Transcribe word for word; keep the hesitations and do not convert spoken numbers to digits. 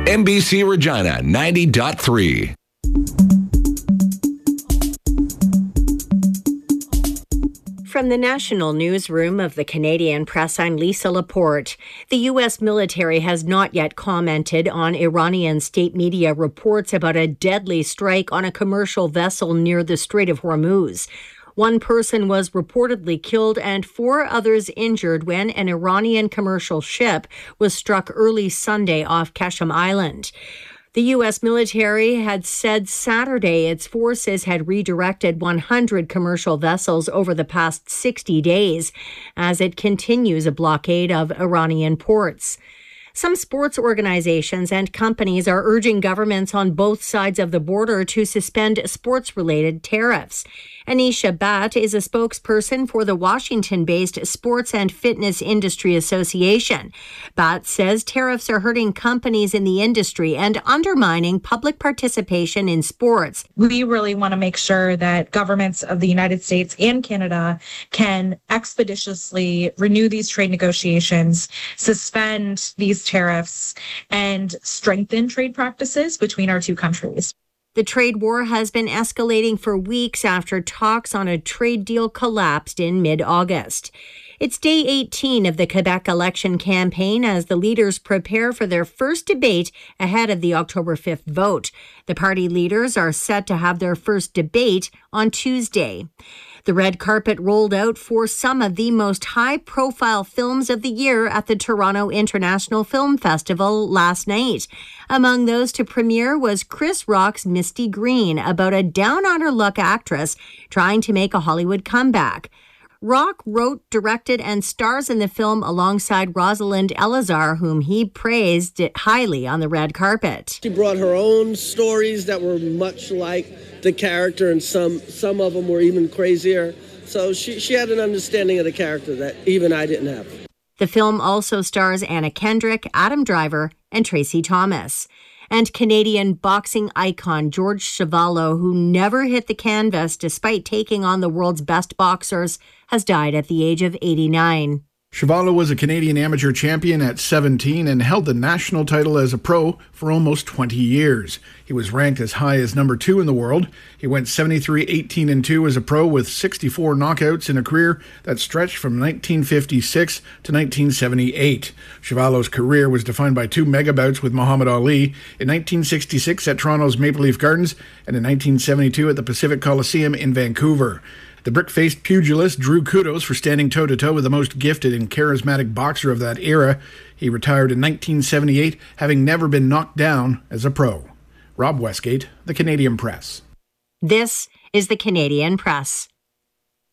N B C Regina ninety point three. From the National Newsroom of the Canadian Press, I'm Lisa Laporte. The U S military has not yet commented on Iranian state media reports about a deadly strike on a commercial vessel near the Strait of Hormuz. One person was reportedly killed and four others injured when an Iranian commercial ship was struck early Sunday off Qashm Island. The U S military had said Saturday its forces had redirected one hundred commercial vessels over the past sixty days as it continues a blockade of Iranian ports. Some sports organizations and companies are urging governments on both sides of the border to suspend sports-related tariffs. Anisha Bhatt is a spokesperson for the Washington-based Sports and Fitness Industry Association. Bhatt says tariffs are hurting companies in the industry and undermining public participation in sports. We really want to make sure that governments of the United States and Canada can expeditiously renew these trade negotiations, suspend these tariffs, and strengthen trade practices between our two countries. The trade war has been escalating for weeks after talks on a trade deal collapsed in mid-August. It's day eighteen of the Quebec election campaign as the leaders prepare for their first debate ahead of the October fifth vote. The party leaders are set to have their first debate on Tuesday. The red carpet rolled out for some of the most high-profile films of the year at the Toronto International Film Festival last night. Among those to premiere was Chris Rock's Misty Green, about a down-on-her-luck actress trying to make a Hollywood comeback. Rock wrote, directed, and stars in the film alongside Rosalind Elazar, whom he praised highly on the red carpet. She brought her own stories that were much like the character, and some some of them were even crazier. So she, she had an understanding of the character that even I didn't have. The film also stars Anna Kendrick, Adam Driver, and Tracy Thomas. And Canadian boxing icon George Chuvalo, who never hit the canvas despite taking on the world's best boxers, has died at the age of eighty-nine. Chuvalo was a Canadian amateur champion at seventeen and held the national title as a pro for almost twenty years. He was ranked as high as number two in the world. He went seventy-three, eighteen, and two as a pro with sixty-four knockouts in a career that stretched from nineteen fifty-six to nineteen seventy-eight. Chuvalo's career was defined by two mega bouts with Muhammad Ali in nineteen sixty-six at Toronto's Maple Leaf Gardens and in nineteen seventy-two at the Pacific Coliseum in Vancouver. The brick-faced pugilist drew kudos for standing toe-to-toe with the most gifted and charismatic boxer of that era. He retired in nineteen seventy-eight, having never been knocked down as a pro. Rob Westgate, The Canadian Press. This is The Canadian Press.